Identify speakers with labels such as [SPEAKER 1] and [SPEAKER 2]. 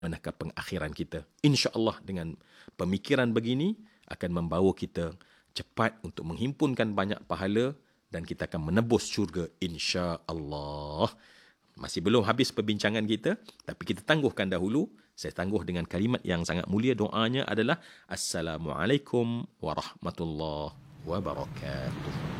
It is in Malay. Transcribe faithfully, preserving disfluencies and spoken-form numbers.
[SPEAKER 1] manakah pengakhiran kita. InsyaAllah dengan pemikiran begini akan membawa kita cepat untuk menghimpunkan banyak pahala dan kita akan menebus syurga insya-Allah. Masih belum habis perbincangan kita, tapi kita tangguhkan dahulu. Saya tangguh dengan kalimat yang sangat mulia. Doanya adalah Assalamualaikum warahmatullahi wabarakatuh.